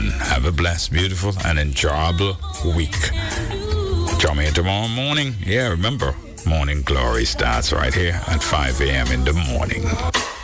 everyone. Have a blessed, beautiful, and enjoyable week. Join me tomorrow morning. Yeah, remember, Morning Glory starts right here at 5 a.m. in the morning.